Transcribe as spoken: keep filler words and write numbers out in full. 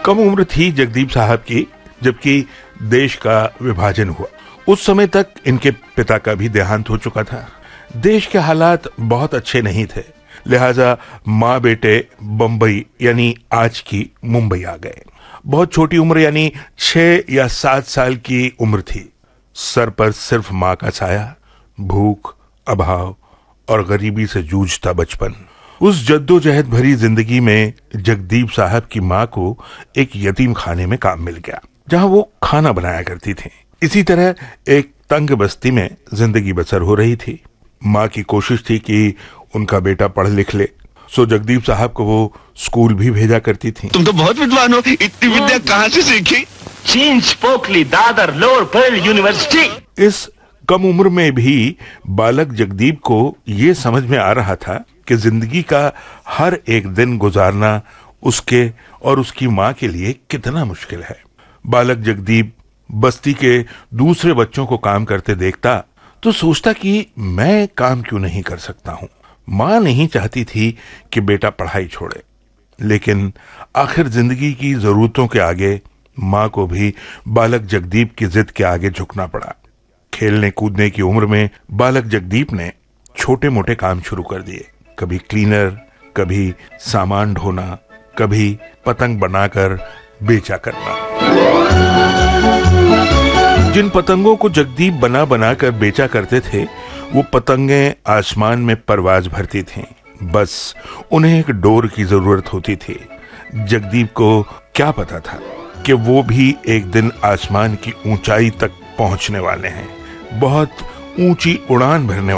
कम उम्र थी जगदीप साहब की जबकि देश का विभाजन हुआ। उस समय तक इनके पिता का भी देहांत हो चुका था। देश के हालात बहुत अच्छे नहीं थे, लिहाजा माँ बेटे बंबई यानी आज की मुंबई आ गए। बहुत छोटी उम्र यानी छह या सात साल की उम्र थी। सर पर सिर्फ माँ का साया, भूख, अभाव और गरीबी से जूझता बचपन। उस जद्दोजहद भरी जिंदगी में जगदीप साहब की माँ को एक यतीम खाने में काम मिल गया, जहां वो खाना बनाया करती थी। इसी तरह एक तंग बस्ती में जिंदगी बसर हो रही थी। माँ की कोशिश थी कि उनका बेटा पढ़ लिख ले, सो जगदीप साहब को वो स्कूल भी भेजा करती थी। तुम तो बहुत विद्वान हो, इतनी विद्या कहाँ से सीखी? चीन, Pokkali, Dadar, lower Perl university. इस कम उम्र में भी बालक जगदीप को ये समझ में आ रहा था कि जिंदगी का हर एक दिन गुजारना उसके और उसकी माँ के लिए कितना मुश्किल है। बालक जगदीप बस्ती के दूसरे बच्चों को काम करते देखता तो सोचता कि मैं काम क्यों नहीं कर सकता हूं। माँ नहीं चाहती थी कि बेटा पढ़ाई छोड़े, लेकिन आखिर जिंदगी की जरूरतों के आगे माँ को भी बालक जगदीप की जिद के आगे झुकना पड़ा। खेलने कूदने की उम्र में बालक जगदीप ने छोटे मोटे काम शुरू कर दिए। कभी क्लीनर, कभी सामान ढोना, कभी पतंग बनाकर बेचा करना। जिन पतंगों को जगदीप बना बनाकर बेचा करते थे वो पतंगें आसमान में परवाज भरती थीं। बस उन्हें एक डोर की जरूरत होती थी। जगदीप को क्या पता था कि वो भी एक दिन आसमान की ऊंचाई तक पहुंचने वाले हैं, बहुत ऊंची उड़ान भरने